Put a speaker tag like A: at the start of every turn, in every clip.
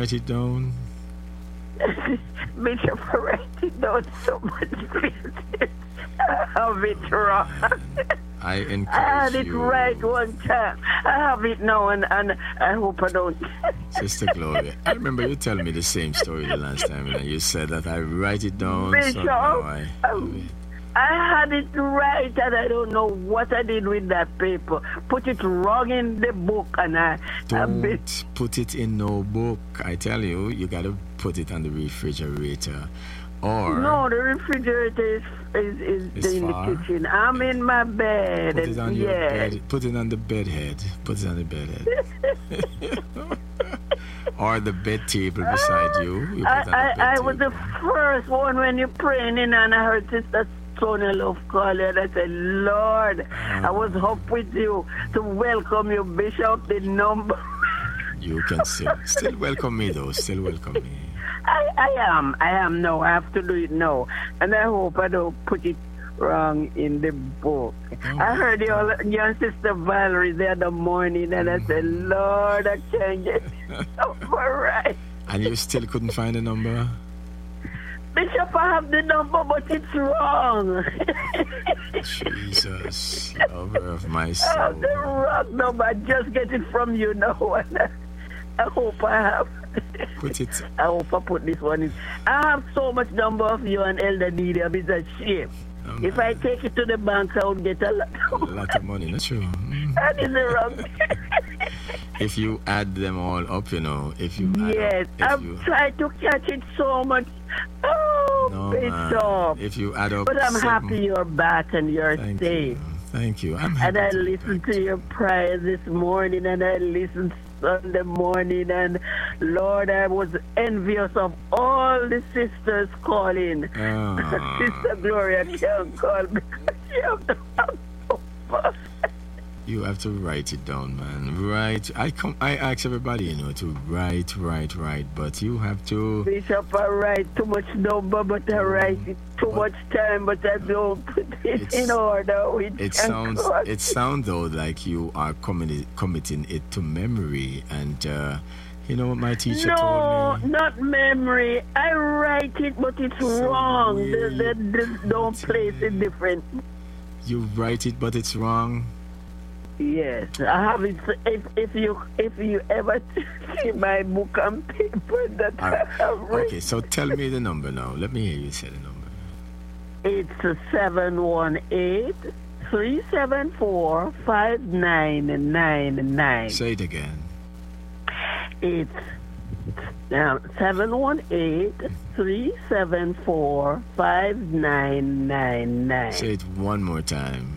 A: write it down?
B: Bishop, I write it down so much. I have it wrong.
A: I encourage
B: I had it
A: you.
B: right one time. I have it now, and I hope I don't.
A: Sister Gloria, I remember you telling me the same story the last time, and you said that I write it down.
B: Bishop,
A: So now I have it.
B: I had it right, and I don't know what I did with that paper. Put it wrong in the book, and
A: Don't put it in no book. I tell you, you got to put it on the refrigerator. Or
B: no, the refrigerator is in
A: far?
B: the kitchen. I'm in my bed.
A: put it on your
B: yeah.
A: bed. Put it on the bed head. Put it on the bed head. Or the bed table beside you. You put it on the bed
B: I was the
A: table.
B: first one when you're praying in, and I heard Sister Sonia Love call you, and I said, Lord, I was up with you to welcome you, Bishop, the number.
A: You can still welcome me though. Still welcome me.
B: I am now. I have to do it now. And I hope I don't put it wrong in the book. I heard your sister Valerie the other morning, and I said, Lord, I can't get it over right.
A: And you still couldn't find the number?
B: Bishop, I have the number, but it's wrong.
A: Jesus, lover of my
B: I
A: soul.
B: have the wrong number. I just get it from you now. And I hope I have.
A: Put it.
B: I hope I put this one in. I have so much number of you and Elder Didi. It's a shame.
A: Oh,
B: If I take it to the bank, I would get a lot.
A: a lot of money, not true.
B: That is the wrong.
A: If you add them all up, you know, if you add
B: Yes,
A: up,
B: I've tried to catch it so much. Oh,
A: no,
B: Bishop.
A: if you add up,
B: But I'm
A: 7,
B: happy you're back and you're
A: Thank
B: safe.
A: you. Thank you. I'm happy.
B: And I
A: to be
B: listened
A: back.
B: to your prayer this morning, and I listened Sunday morning, and Lord, I was envious of all the sisters calling.
A: Ah.
B: Sister Gloria can't call because she has to have number.
A: You have to write it down, man. Write. I ask everybody, you know, to write. But you have to.
B: Bishop, I write too much number, but I write it too much time, but I don't put it in order.
A: It sounds though like you are committing it to memory, and you know what my teacher
B: No,
A: told me.
B: not memory. I write it, but it's
A: So
B: wrong.
A: weird.
B: Don't place it different.
A: You write it, but it's wrong.
B: Yes, I have it. If you ever see my book on paper that
A: All right.
B: I have written,
A: Okay, so tell me the number now. Let me hear you say the number.
B: it's 718-374-5999.
A: Say it again.
B: It's 718-374-5999.
A: Say it one more time.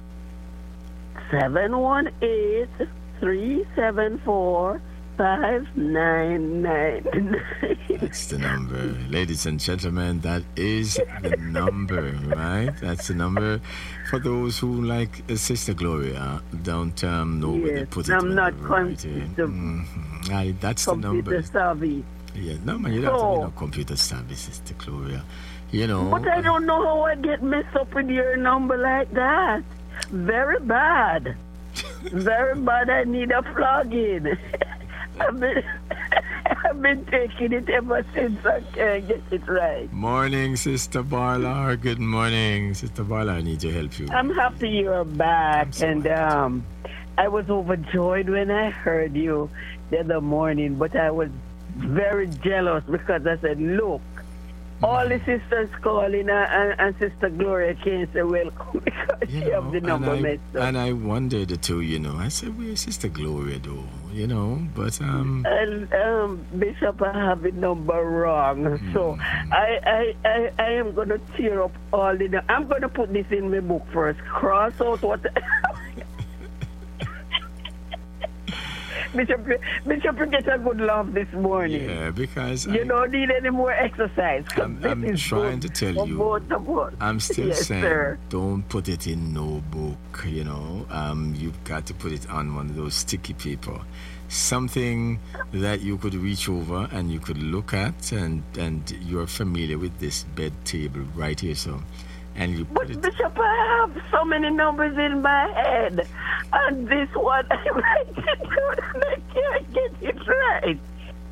B: 718-374-5999.
A: That's the number. Ladies and gentlemen, that is the number, right? That's the number. For those who, like Sister Gloria, don't know where they
B: Yes,
A: put it.
B: I'm
A: when
B: not
A: they write it. That's the number.
B: computer savvy.
A: Yeah, no, man, you don't have to be
B: So-
A: no computer savvy, Sister Gloria. You know.
B: But I don't know how I get messed up with your number like that. Very bad. Very bad. I need a plug-in. I've been taking it ever since I can't get it right.
A: Morning, Sister Barlar. Good morning, Sister Barlar. I need to help you.
B: I'm happy you're back,
A: so
B: and I was overjoyed when I heard you the other morning, but I was very jealous because I said, look, all the sisters calling and Sister Gloria can't say welcome because she have the number messed up.
A: and I wondered too, you know. I said, where's Sister Gloria though? You know, but
B: And Bishop, I have the number wrong, so I am gonna tear up all the. I'm gonna put this in my book first. Cross out what. Bishop, you get a good laugh this morning.
A: yeah, because
B: You don't need any more exercise. 'cause
A: I'm
B: this is
A: trying
B: good
A: to tell
B: for
A: you,
B: both of us.
A: I'm still
B: Yes,
A: saying,
B: sir.
A: don't put it in no book, you know. You've got to put it on one of those sticky paper. Something that you could reach over and you could look at, and you're familiar with this bed table right here, so. And you put
B: But
A: it.
B: Bishop, I have so many numbers in my head, and this one I write it down and I can't get it right.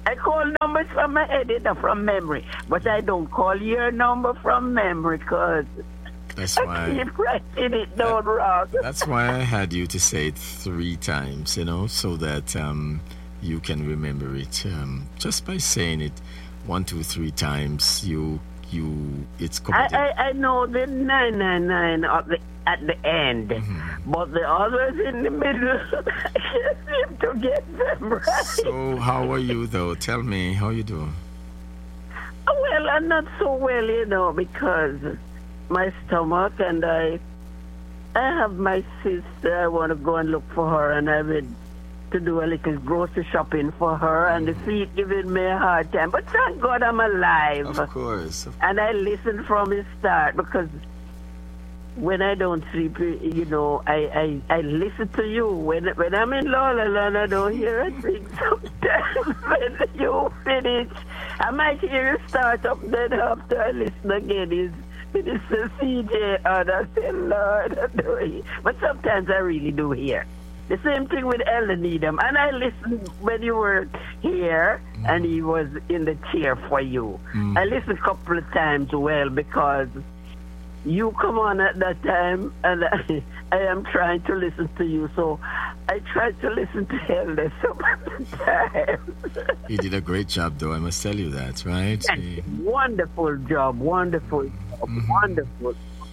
B: I call numbers from my head, not from memory. But I don't call your number from memory because
A: That's
B: I
A: why.
B: keep writing it down wrong.
A: That's why I had you to say it 3 times, so that you can remember it. Just by saying it 1, 2, 3 times, it's covered.
B: I know the 999 at the end, but the others in the middle, I can't seem to get them right.
A: So how are you though? Tell me how you doing.
B: Well, I'm not so well, because my stomach and I have my sister. I want to go and look for her, and I went to do a little grocery shopping for her, and the feet giving me a hard time. But thank God I'm alive.
A: Of course.
B: And I listen from the start because when I don't sleep, I listen to you. When I'm in La La Land, I don't hear a thing. Sometimes when you finish, I might hear you start up, then after I listen again, it's the CJ, and I say, Lord, I do hear. But sometimes I really do hear. The same thing with Ellen Needham. And I listened when you were here and he was in the chair for you. I listened a couple of times, because you come on at that time and I am trying to listen to you. So I tried to listen to Ellen some of the time.
A: You did a great job, though. I must tell you that, right?
B: Wonderful job, wonderful, wonderful.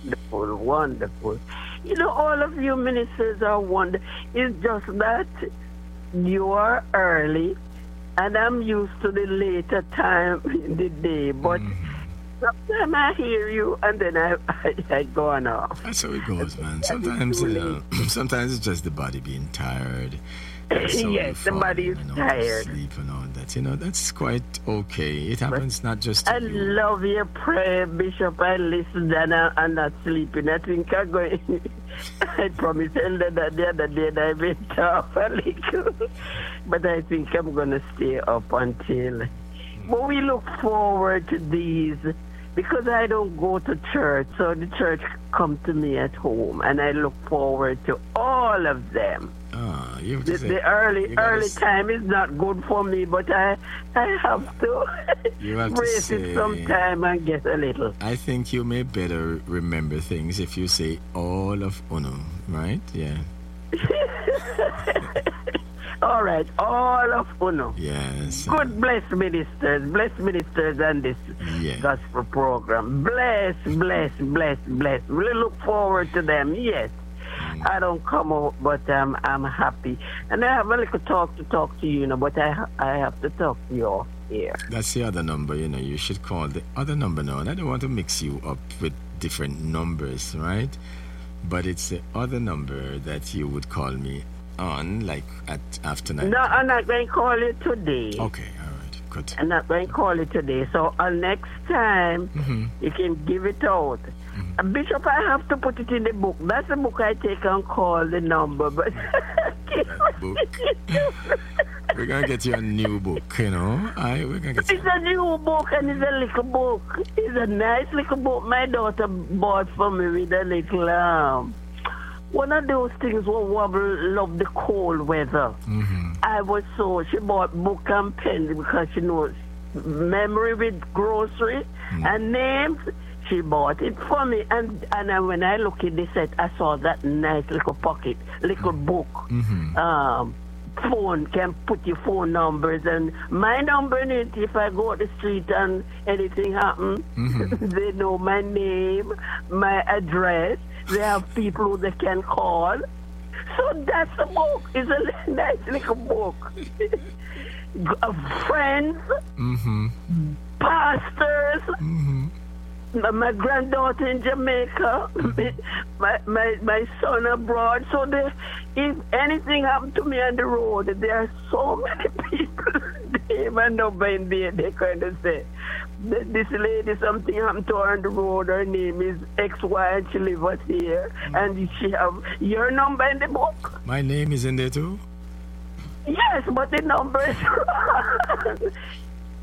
B: All of you ministers are wonderful. It's just that you are early, and I'm used to the later time in the day. But sometimes I hear you, and then I go on off.
A: That's how it goes, man. Sometimes it's just the body being tired. So
B: yes, the body is tired.
A: Sleep and all that. That's quite okay. It happens not just to
B: I
A: you.
B: love your prayer, Bishop. I listened and I'm not sleeping. I think I'm going. I promised Elder that the other day that I went off a little. But I think I'm going to stay up until. But we look forward to these because I don't go to church. So the church come to me at home. And I look forward to all of them. The early time is not good for me, but I have to brace it sometime and get a little.
A: I think you may better remember things if you say all of Uno, right? Yeah.
B: All right, all of Uno.
A: Yes.
B: Good bless ministers and this gospel program. Bless. We look forward to them, yes. I don't come out, but I'm happy. And I have a little talk to you, but I have to talk to you off here.
A: That's the other number, you should call the other number now. And I don't want to mix you up with different numbers, right? But it's the other number that you would call me on, like at after 9.
B: No, I'm not going to call you today.
A: Okay, all right, good.
B: I'm not going to call you today. So next time, you can give it out. Bishop, I have to put it in the book. That's the book I take and call the number. But
A: book. We're going to get you a new book, We're gonna get
B: It's a new book and it's a little book. It's a nice little book my daughter bought for me with a little... one of those things where Wobble love the cold weather. She bought book and pen because she knows memory with grocery and names. She bought it for me, and when I look at the set, I saw that nice little pocket, little book. Phone can put your phone numbers and my number in it. If I go to the street and anything happens, they know my name, my address. They have people who they can call. So that's a book. It's a nice little book. Friends, pastors. My granddaughter in Jamaica, my son abroad. So if anything happened to me on the road, there are so many people. They even know by there, they kind of say, this lady, something happened to her on the road. Her name is XY and she lives here. And she have your number in the book.
A: My name is in there too?
B: Yes, but the number is wrong.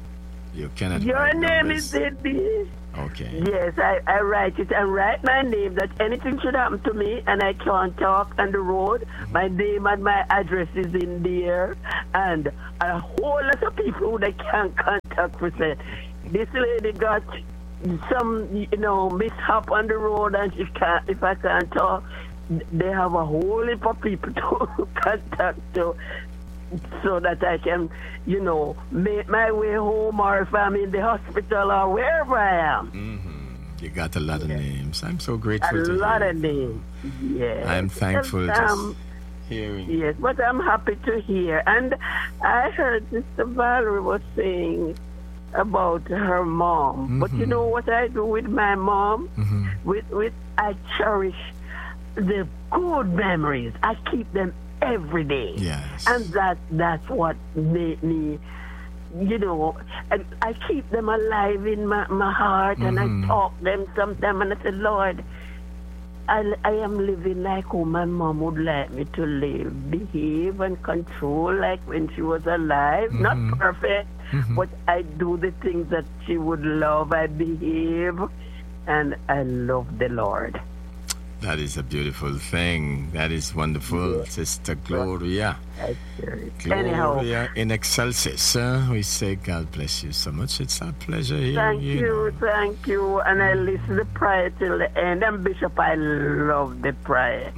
A: You cannot
B: Your
A: write
B: name
A: numbers.
B: is Eddie.
A: Okay.
B: Yes, I write it and write my name that anything should happen to me and I can't talk on the road. My name and my address is in there. And a whole lot of people that can't contact me say, this lady got some, mishap on the road and she can't, if I can't talk, they have a whole heap of people to contact to so that I can, make my way home or if I'm in the hospital or wherever I am.
A: Mm-hmm. You got a lot of names. I'm so grateful
B: A
A: to
B: lot
A: hear.
B: of names. Yes.
A: I'm thankful just hearing.
B: Yes, but I'm happy to hear. And I heard Sister Valerie was saying about her mom.
A: Mm-hmm.
B: But you know what I do with my mom?
A: Mm-hmm.
B: With I cherish the good memories. I keep them every day.
A: Yes.
B: And that's what made me, and I keep them alive in my heart, and I talk them sometimes, and I say, Lord, I am living like who my mom would like me to live, behave and control like when she was alive. Not perfect, but I do the things that she would love. I behave, and I love the Lord.
A: That is a beautiful thing. That is wonderful, Sister Gloria.
B: Anyhow,
A: Gloria in excelsis. We say God bless you so much. It's our pleasure hearing you.
B: Thank you. And I listen to the prayer till the end. And Bishop, I love the prayer.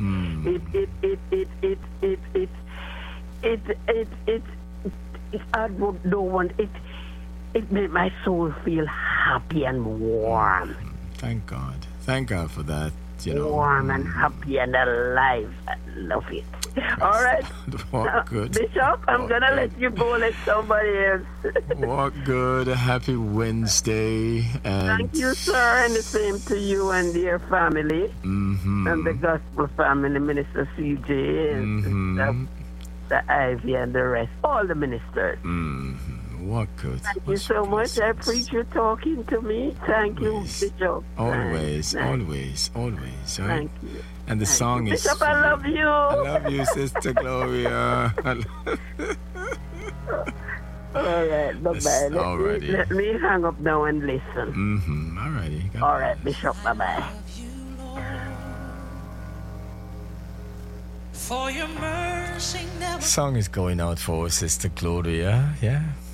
B: I don't want it. It made my soul feel happy and warm.
A: Thank God. Thank God for that.
B: Warm and happy and alive. I love it. All right.
A: Walk good.
B: Bishop, I'm going to let you go. Let somebody else.
A: Walk good. Happy Wednesday. And
B: thank you, sir. And the same to you and your family. And the gospel family, Minister CJ, and the Ivy and the rest. All the ministers.
A: Walk good.
B: Thank you so much. I appreciate you talking to me. Thank you, Bishop.
A: Always. Right?
B: Thank you.
A: And the song is...
B: Bishop, I love you.
A: I love you, Sister Gloria.
B: All right, bye-bye. Let me hang up now and listen.
A: All righty.
B: All right, Bishop, bye-bye.
A: Song is going out for Sister Gloria, yeah.